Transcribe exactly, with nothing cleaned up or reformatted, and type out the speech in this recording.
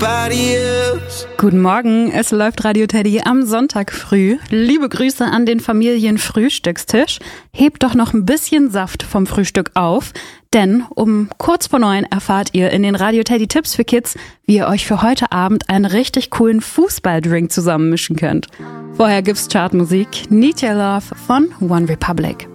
Guten Morgen, es läuft Radio Teddy am Sonntag früh. Liebe Grüße an den Familienfrühstückstisch. Hebt doch noch ein bisschen Saft vom Frühstück auf, denn um kurz vor neun erfahrt ihr in den Radio Teddy Tipps für Kids, wie ihr euch für heute Abend einen richtig coolen Fußballdrink zusammenmischen könnt. Vorher gibt's Chartmusik Need Your Love von One Republic.